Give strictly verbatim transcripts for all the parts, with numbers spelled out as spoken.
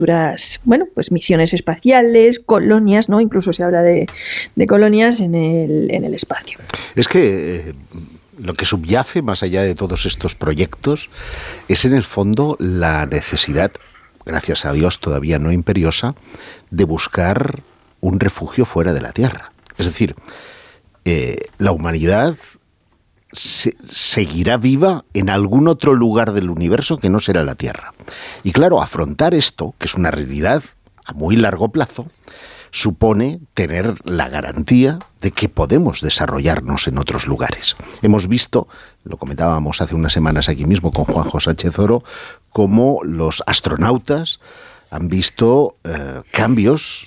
bueno, pues misiones espaciales, colonias, ¿no? Incluso se habla de, de colonias en el, en el espacio. Es que eh, lo que subyace más allá de todos estos proyectos es en el fondo la necesidad, gracias a Dios todavía no imperiosa, de buscar un refugio fuera de la Tierra. Es decir, eh, la humanidad se, seguirá viva en algún otro lugar del universo que no será la Tierra. Y claro, afrontar esto, que es una realidad a muy largo plazo, supone tener la garantía de que podemos desarrollarnos en otros lugares. Hemos visto, lo comentábamos hace unas semanas aquí mismo con Juanjo Sánchez Oro, cómo los astronautas han visto eh, cambios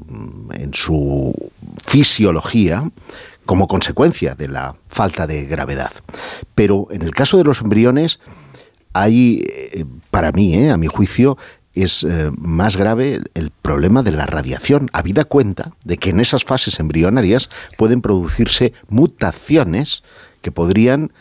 en su fisiología como consecuencia de la falta de gravedad. Pero en el caso de los embriones hay, eh, para mí, eh, a mi juicio, es eh, más grave el problema de la radiación, habida cuenta de que en esas fases embrionarias pueden producirse mutaciones que podrían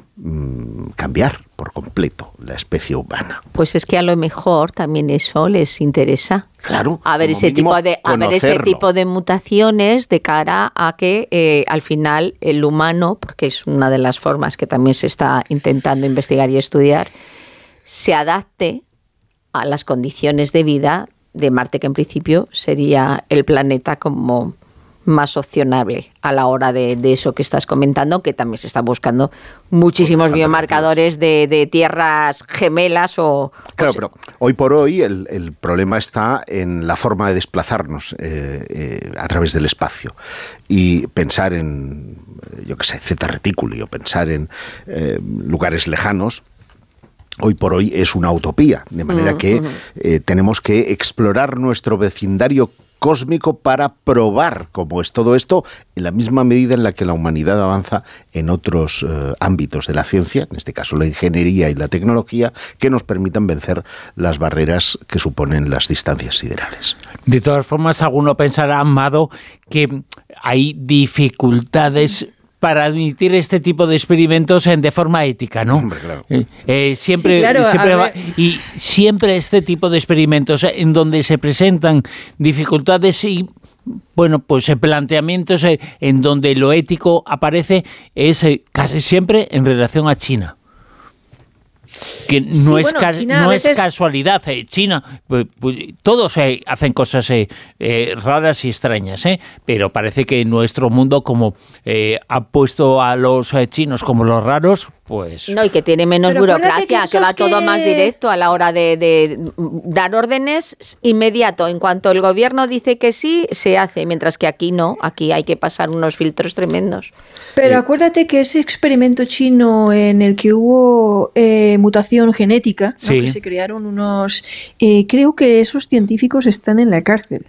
mmm, cambiar por completo la especie humana. Pues es que a lo mejor también eso les interesa. Claro, a ver ese tipo de a ver ese tipo de mutaciones de cara a que eh, al final el humano, porque es una de las formas que también se está intentando investigar y estudiar, se adapte a las condiciones de vida de Marte, que en principio sería el planeta como más opcionable a la hora de, de eso que estás comentando, que también se están buscando muchísimos biomarcadores de, de tierras gemelas o... Claro, o pero hoy por hoy el, el problema está en la forma de desplazarnos eh, eh, a través del espacio y pensar en, yo qué sé, Zeta Reticuli o pensar en eh, lugares lejanos. Hoy por hoy es una utopía, de manera que eh, tenemos que explorar nuestro vecindario cósmico para probar cómo es todo esto en la misma medida en la que la humanidad avanza en otros eh, ámbitos de la ciencia, en este caso la ingeniería y la tecnología, que nos permitan vencer las barreras que suponen las distancias siderales. De todas formas, alguno pensará, Amado, que hay dificultades para admitir este tipo de experimentos en, de forma ética, ¿no? Hombre, claro. Eh, eh, siempre, sí, claro, siempre va, y siempre este tipo de experimentos en donde se presentan dificultades y, bueno, pues planteamientos en donde lo ético aparece es casi siempre en relación a China. Que no, sí, es, bueno, ca- no veces... es casualidad, eh. China, pues, pues, todos eh, hacen cosas eh, eh, raras y extrañas, eh, pero parece que nuestro mundo, como eh, ha puesto a los eh, chinos como los raros, pues... No, y que tiene menos pero burocracia, que, que va que... todo más directo a la hora de, de dar órdenes inmediato. En cuanto el gobierno dice que sí, se hace, mientras que aquí no, aquí hay que pasar unos filtros tremendos. Pero acuérdate que ese experimento chino en el que hubo eh, mutación genética, ¿no? Sí. Que se crearon unos... Eh, creo que esos científicos están en la cárcel.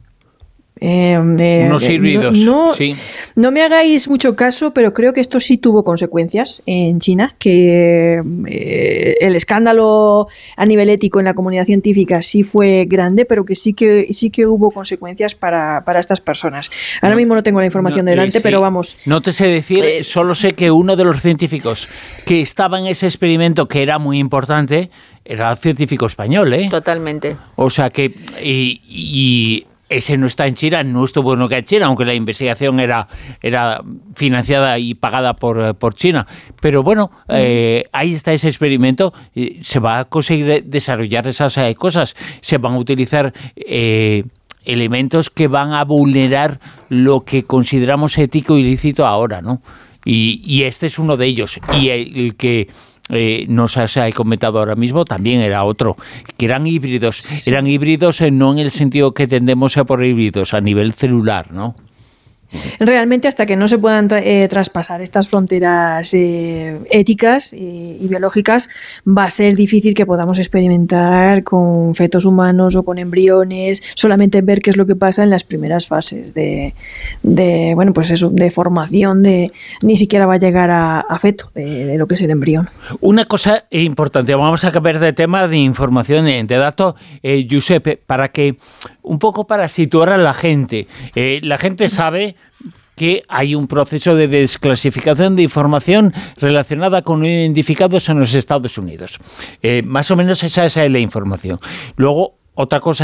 Eh, eh, unos híbridos. No, no, sí. no me hagáis mucho caso, pero creo que esto sí tuvo consecuencias en China, que eh, el escándalo a nivel ético en la comunidad científica sí fue grande, pero que sí que sí que hubo consecuencias para, para estas personas. Ahora no, mismo no tengo la información no, delante, eh, sí. pero vamos. No te sé decir, eh, solo sé que uno de los científicos que estaba en ese experimento, que era muy importante, era científico español, ¿eh? Totalmente. O sea que... y, y ese no está en China, no estuvo nunca en China, aunque la investigación era, era financiada y pagada por, por China. Pero bueno, eh, ahí está ese experimento. Se va a conseguir desarrollar esas eh, cosas. Se van a utilizar eh, elementos que van a vulnerar lo que consideramos ético y ilícito ahora, ¿no? Y, y este es uno de ellos. Y el, el que... Eh, nos ha, se ha comentado ahora mismo, también era otro, que eran híbridos, sí. eran híbridos eh, no en el sentido que tendemos a por híbridos, a nivel celular, ¿no? Realmente hasta que no se puedan tra- eh, traspasar estas fronteras eh, éticas y, y biológicas va a ser difícil que podamos experimentar con fetos humanos o con embriones, solamente ver qué es lo que pasa en las primeras fases de, de bueno, pues eso, de formación, de ni siquiera va a llegar a, a feto de, de lo que es el embrión. Una cosa importante, vamos a cambiar de tema de información, de dato, eh, Giuseppe, para que un poco para situar a la gente. Eh, la gente sabe que hay un proceso de desclasificación de información relacionada con identificados en los Estados Unidos. Eh, más o menos esa, esa es la información. Luego otra cosa